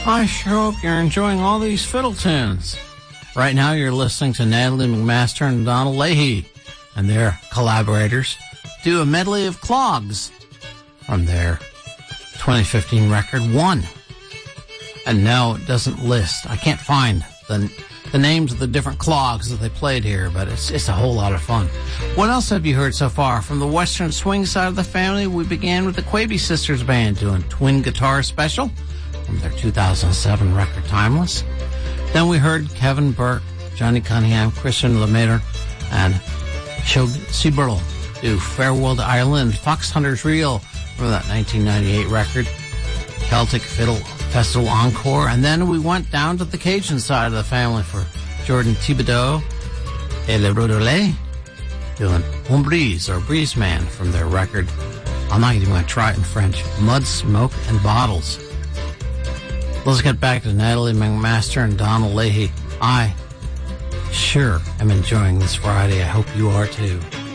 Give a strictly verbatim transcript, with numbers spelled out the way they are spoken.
I sure hope you're enjoying all these fiddle tunes. Right now you're listening to Natalie McMaster and Donald Leahy and their collaborators do a medley of clogs from their twenty fifteen record, One. And no, it doesn't list. I can't find the the names of the different clogs that they played here, but it's it's a whole lot of fun. What else have you heard so far? From the Western Swing side of the family, we began with the Quavy Sisters Band doing Twin Guitar Special from their two thousand seven record, Timeless. Then we heard Kevin Burke, Johnny Cunningham, Christian Lemaitre, and Shug Seaburl do Farewell to Ireland, Fox Hunter's Reel from that nineteen ninety-eight record, Celtic Fiddle Festival Encore. And then we went down to the Cajun side of the family for Jordan Thibodeau et Le Rodolet doing Un Brise, or Breeze Man, from their record, I'm not even going to try it in French, Mud, Smoke, and Bottles. Let's get back to Natalie McMaster and Donald Leahy. I sure am enjoying this Friday. I hope you are too.